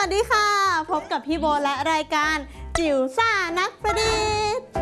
วัสดีค่ะพบกับพี่โบและรายการจิ๋วซ่านักประดิษฐ์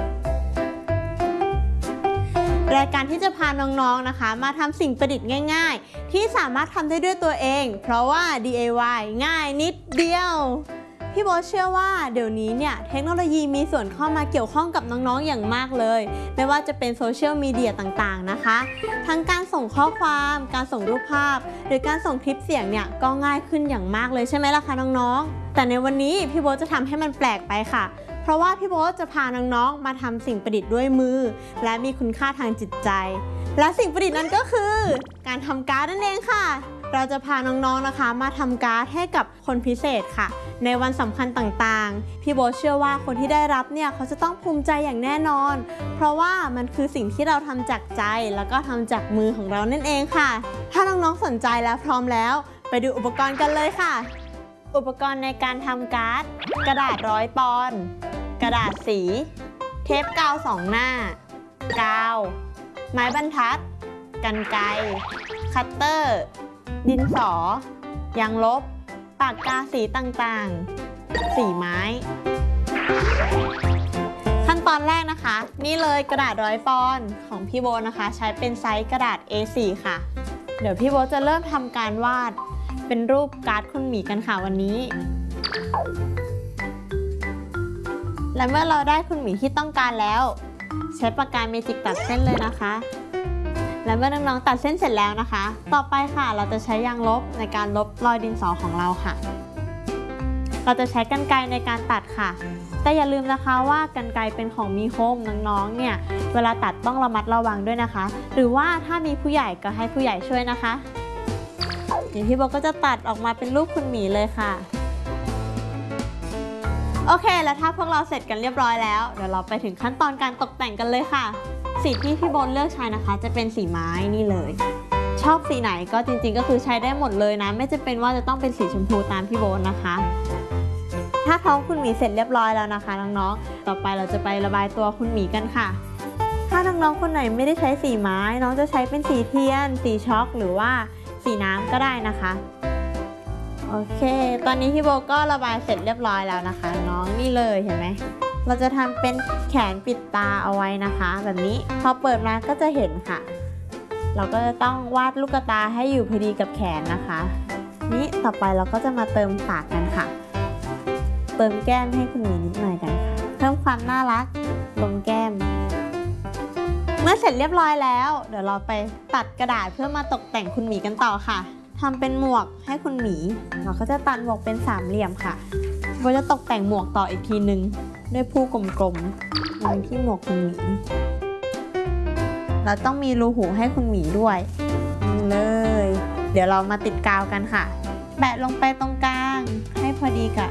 รายการที่จะพาน้องๆนะคะมาทำสิ่งประดิษฐ์ง่ายๆที่สามารถทำได้ด้วยตัวเองเพราะว่า DIY ง่ายนิดเดียวพี่โบเชื่อว่าเดี๋ยวนี้เนี่ยเทคโนโลยีมีส่วนเข้ามาเกี่ยวข้องกับน้องๆอย่างมากเลยไม่ว่าจะเป็นโซเชียลมีเดียต่างๆนะคะทั้งการส่งข้อความการส่งรูปภาพหรือการส่งคลิปเสียงเนี่ยก็ง่ายขึ้นอย่างมากเลยใช่ไหมล่ะคะน้องๆแต่ในวันนี้พี่โบจะทำให้มันแปลกไปค่ะเพราะว่าพี่โบจะพาน้องๆมาทำสิ่งประดิษฐ์ด้วยมือและมีคุณค่าทางจิตใจและสิ่งประดิษฐ์นั้นก็คือการทำการ์ดนั่นเองค่ะเราจะพาน้องๆนะคะมาทำการ์ดให้กับคนพิเศษค่ะในวันสำคัญต่างๆพี่โบเชื่อว่าคนที่ได้รับเนี่ยเขาจะต้องภูมิใจอย่างแน่นอนเพราะว่ามันคือสิ่งที่เราทำจากใจแล้วก็ทำจากมือของเรานั่นเองค่ะถ้าน้องๆสนใจและพร้อมแล้วไปดูอุปกรณ์กันเลยค่ะอุปกรณ์ในการทำการ์ดกระดาษ100 ปอนด์กระดาษสีเทปกาว2 หน้ากาวไม้บรรทัดกรรไกรคัตเตอร์ดินสอยางลบปากกาสีต่างๆสีไม้ขั้นตอนแรกนะคะนี่เลยกระดาษ100 ปอนด์ของพี่โบนะคะใช้เป็นไซส์กระดาษ A4 ค่ะเดี๋ยวพี่โบจะเริ่มทำการวาดเป็นรูปการ์ดคุณหมีกันค่ะวันนี้และเมื่อเราได้คุณหมีที่ต้องการแล้วใช้ปากกาเมจิกตัดเส้นเลยนะคะและเมื่อน้องๆตัดเส้นเสร็จแล้วนะคะต่อไปค่ะเราจะใช้ยางลบในการลบรอยดินสอของเราค่ะเราจะใช้กรรไกรในการตัดค่ะแต่อย่าลืมนะคะว่ากรรไกรเป็นของมีคมน้องๆเนี่ยเวลาตัดต้องระมัดระวังด้วยนะคะหรือว่าถ้ามีผู้ใหญ่ก็ให้ผู้ใหญ่ช่วยนะคะเดี๋ยวพี่โบก็จะตัดออกมาเป็นรูปคุณหมีเลยค่ะโอเคแล้วถ้าพวกเราเสร็จกันเรียบร้อยแล้วเดี๋ยวเราไปถึงขั้นตอนการตกแต่งกันเลยค่ะสีที่พี่โบเลือกใช้นะคะจะเป็นสีไม้นี่เลยชอบสีไหนก็จริงๆก็คือใช้ได้หมดเลยนะไม่จำเป็นว่าจะต้องเป็นสีชมพูตามพี่โบนะคะถ้าท้องคุณหมีเสร็จเรียบร้อยแล้วนะคะน้องๆต่อไปเราจะไประบายตัวคุณหมีกันค่ะถ้าน้องๆคนไหนไม่ได้ใช้สีไม้น้องจะใช้เป็นสีเทียนสีช็อกหรือว่าสีน้ำก็ได้นะคะโอเคตอนนี้พี่โบก็ระบายเสร็จเรียบร้อยแล้วนะคะน้องนี่เลยเห็นไหมเราจะทำเป็นแขนปิดตาเอาไว้นะคะแบบนี้พอเปิดมาก็จะเห็นค่ะเราก็จะต้องวาดลูกตาให้อยู่พอดีกับแขนนะคะนี่ต่อไปเราก็จะมาเติมปากกันค่ะเติมแก้มให้คุณหมีนิดหน่อยกันค่ะเพิ่มความน่ารักลงแก้มเมื่อเสร็จเรียบร้อยแล้วเดี๋ยวเราไปตัดกระดาษเพื่อมาตกแต่งคุณหมีกันต่อค่ะทำเป็นหมวกให้คุณหมีเราก็จะตัดหมวกเป็น3 เหลี่ยมค่ะเราจะตกแต่งหมวกต่ออีกทีนึงด้วยผู้กลมๆลงที่หมวกคุณหมีเราต้องมีรูหูให้คุณหมีด้วยเลยเดี๋ยวเรามาติดกาวกันค่ะแปะลงไปตรงกลางให้พอดีกับ